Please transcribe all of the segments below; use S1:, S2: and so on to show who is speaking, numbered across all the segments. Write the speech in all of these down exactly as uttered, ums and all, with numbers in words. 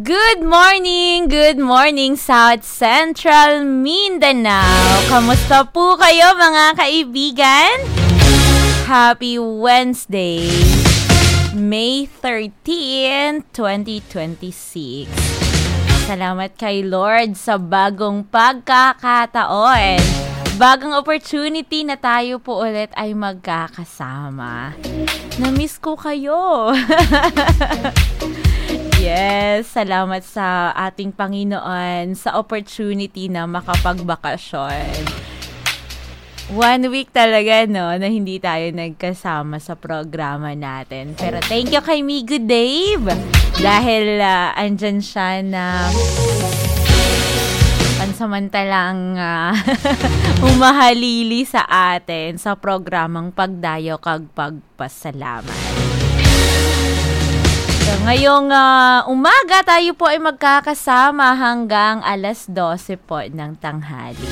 S1: Good morning! Good morning, South Central Mindanao! Kamusta po kayo mga kaibigan? Happy Wednesday, May thirteenth, twenty twenty-six. Salamat kay Lord sa bagong pagkakataon. Bagong opportunity na tayo po ulit ay magkakasama. Na-miss ko kayo. Yes, salamat sa ating Panginoon sa opportunity na makapagbakasyon. One week talaga, no, na hindi tayo nagkasama sa programa natin. Pero thank you kay Migo Dave dahil uh, andyan siya na pansamantalang uh, umahalili sa atin sa programang Pagdayo kag Pagpasalamat. So, ngayong uh, umaga tayo po ay magkakasama hanggang alas dose po ng tanghali.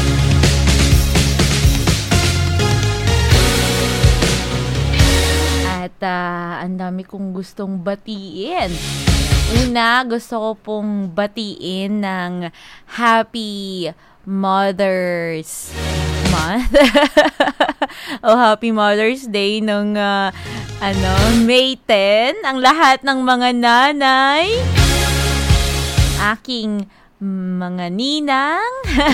S1: At uh, ang dami kong gustong batiin. Una, gusto ko pong batiin ng Happy Mother's Month. O Happy Mother's Day nung uh, ano, May tenth. Ang lahat ng mga nanay, aking mga ninang,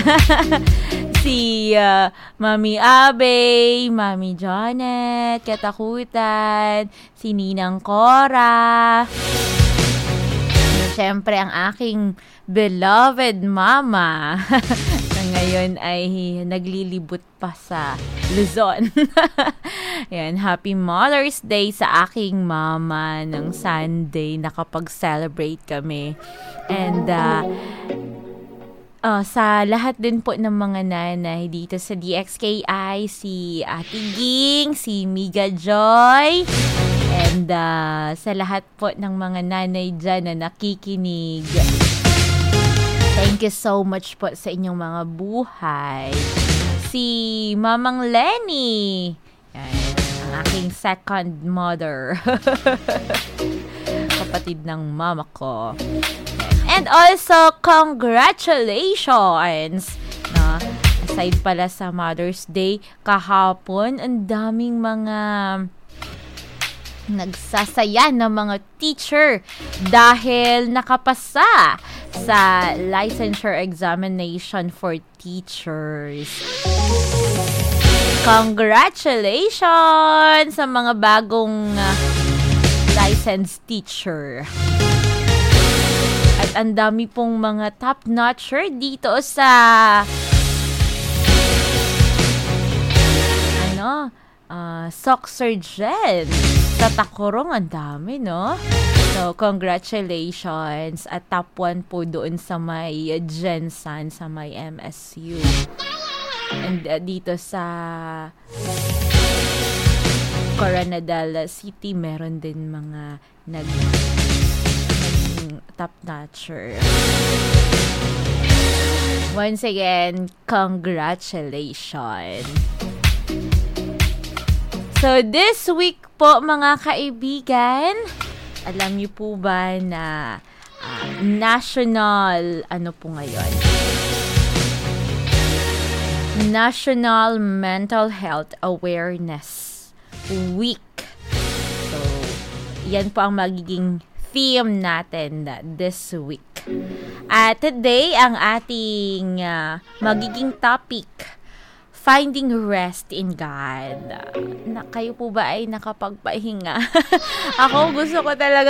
S1: si uh, Mami Abe, Mami Janet, Katakutan, si Ninang Cora, siyempre ang aking beloved mama na ngayon ay naglilibot pa sa Luzon. Yan, Happy Mother's Day sa aking mama ng Sunday. Nakapag-celebrate kami. And uh, uh, sa lahat din po ng mga nanay dito sa D X K I, si Ate Ging, si Miga Joy, and uh, sa lahat po ng mga nanay dyan na nakikinig, thank you so much po sa inyong mga buhay. Si Mamang Lenny, yan, ang aking second mother. Kapatid ng mama ko. And also, congratulations! No? Aside pala sa Mother's Day, kahapon, ang daming mga nagsasaya ng mga teacher dahil nakapasa sa licensure examination for teachers. Congratulations sa mga bagong uh, licensed teacher. At ang dami pong mga top-notcher dito sa ano, uh, sock surgeon sa Tacorong. Ang dami, no? So, congratulations. At top one po doon sa may Gensan, sa may M S U. And uh, dito sa Coronadal City, meron din mga nag, nag top-notcher. Once again, congratulations. So, this week po, mga kaibigan, alam niyo po ba na uh, national, ano po ngayon? National Mental Health Awareness Week. So, yan po ang magiging theme natin this week. At today, ang ating uh, magiging topic, finding rest in God. Na, kayo po ba ay nakapagpahinga? Ako, gusto ko talaga